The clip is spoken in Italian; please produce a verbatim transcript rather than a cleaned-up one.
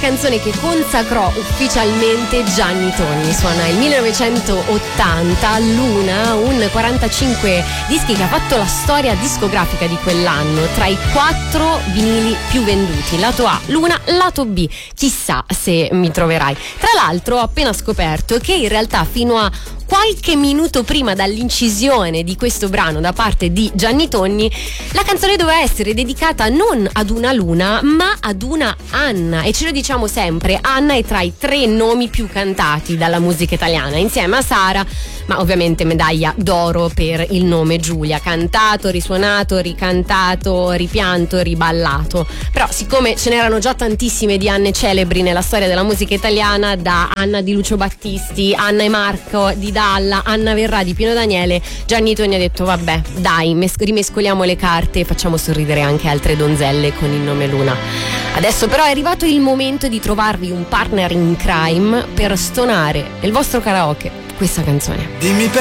canzone che consacrò ufficialmente Gianni Togni. Suona il millenovecentottanta, Luna, un quarantacinque dischi che ha fatto la storia discografica di quell'anno, tra i quattro vinili più venduti. Lato A, Luna, lato B, chissà se mi troverai. Tra l'altro ho appena scoperto che in realtà fino a qualche minuto prima dall'incisione di questo brano da parte di Gianni Togni, la canzone doveva essere dedicata non ad una Luna ma ad una Anna, e ce lo diciamo sempre, Anna è tra i tre nomi più cantati dalla musica italiana insieme a Sara, ma ovviamente medaglia d'oro per il nome Giulia, cantato, risuonato, ricantato, ripianto, riballato. Però siccome ce n'erano già tantissime di Anne celebri nella storia della musica italiana, da Anna di Lucio Battisti, Anna e Marco di Dalla, Anna Verrà di Pino Daniele, Gianni Togni ha detto vabbè dai, mes- rimescoliamo le carte e facciamo sorridere anche altre donzelle con il nome Luna. Adesso però è arrivato il momento di trovarvi un partner in crime per stonare nel vostro karaoke questa canzone. Dimmi